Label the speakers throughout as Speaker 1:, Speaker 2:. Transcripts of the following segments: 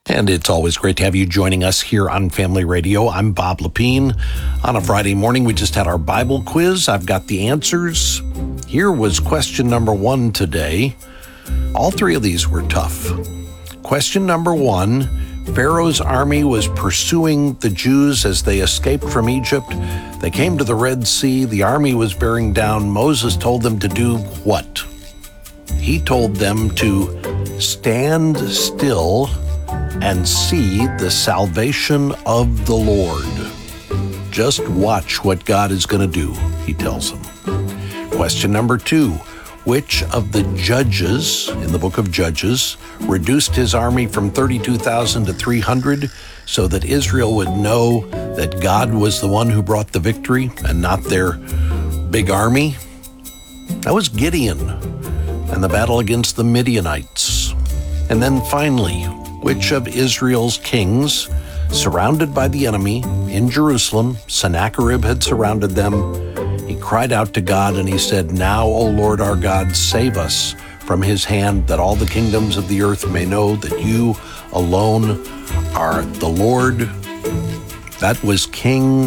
Speaker 1: And it's always great to have you joining us here on Family Radio. I'm Bob Lepine. On a Friday morning, we just had our Bible quiz. I've got the answers. Here was question number 1 today. All 3 of these were tough. Question number 1, Pharaoh's army was pursuing the Jews as they escaped from Egypt. They came to the Red Sea. The army was bearing down. Moses told them to do what? He told them to stand still and see the salvation of the Lord. Just watch what God is going to do, he tells them. Question number 2, which of the judges in the book of Judges reduced his army from 32,000 to 300 so that Israel would know that God was the one who brought the victory and not their big army? That was Gideon and the battle against the Midianites. And then finally, which of Israel's kings, surrounded by the enemy in Jerusalem, Sennacherib had surrounded them, he cried out to God and he said, "Now, O Lord our God, save us from his hand, that all the kingdoms of the earth may know that you alone are the Lord." That was King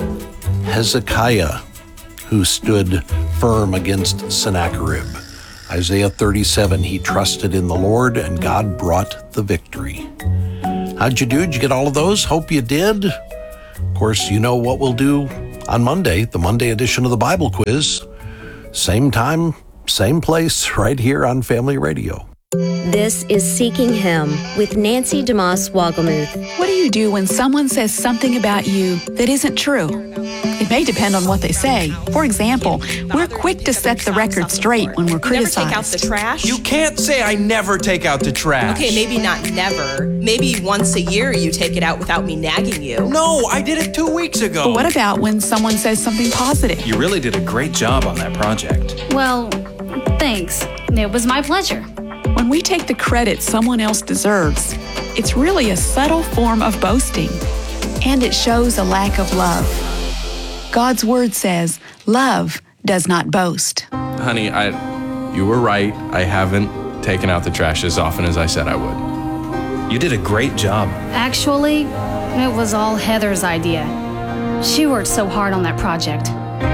Speaker 1: Hezekiah who stood firm against Sennacherib. Isaiah 37, he trusted in the Lord and God brought the victory. How'd you do? Did you get all of those? Hope you did. Of course, you know what we'll do on Monday, the Monday edition of the Bible Quiz. Same time, same place, right here on Family Radio.
Speaker 2: This is Seeking Him with Nancy DeMoss Wogelmuth.
Speaker 3: What do you do when someone says something about you that isn't true? It may depend on what they say. For example, we're quick to set the record straight when we're criticized.
Speaker 4: You never take out the trash?
Speaker 5: You can't say I never take out the trash.
Speaker 4: Okay, maybe not never. Maybe once a year you take it out without me nagging you.
Speaker 5: No, I did it 2 weeks ago.
Speaker 3: But what about when someone says something positive?
Speaker 6: You really did a great job on that project.
Speaker 7: Well, thanks. It was my pleasure.
Speaker 3: When we take the credit someone else deserves, it's really a subtle form of boasting, and it shows a lack of love. God's word says, love does not boast.
Speaker 6: Honey, you were right. I haven't taken out the trash as often as I said I would. You did a great job.
Speaker 7: Actually, it was all Heather's idea. She worked so hard on that project.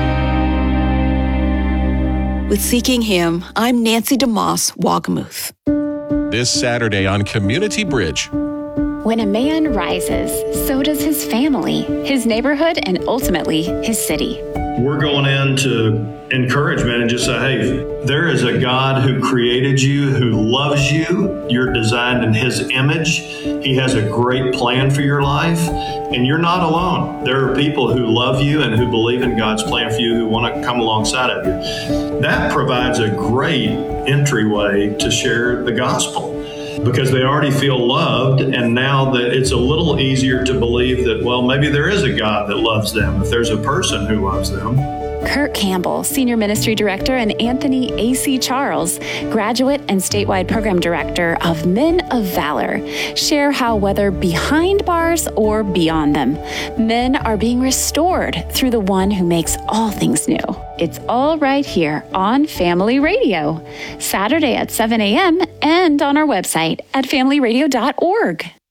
Speaker 3: With Seeking Him, I'm Nancy DeMoss Wogelmuth.
Speaker 8: This Saturday on Community Bridge.
Speaker 9: When a man rises, so does his family, his neighborhood, and ultimately his city.
Speaker 10: We're going into encouragement and just say, hey, there is a God who created you, who loves you. You're designed in his image. He has a great plan for your life, and you're not alone. There are people who love you and who believe in God's plan for you, who want to come alongside of you. That provides a great entryway to share the gospel, because they already feel loved, and now that it's a little easier to believe that, well, maybe there is a God that loves them, if there's a person who loves them.
Speaker 9: Kurt Campbell, Senior Ministry Director, and Anthony A.C. Charles, Graduate and Statewide Program Director of Men of Valor, share how whether behind bars or beyond them, men are being restored through the one who makes all things new. It's all right here on Family Radio, Saturday at 7 a.m. and on our website at familyradio.org.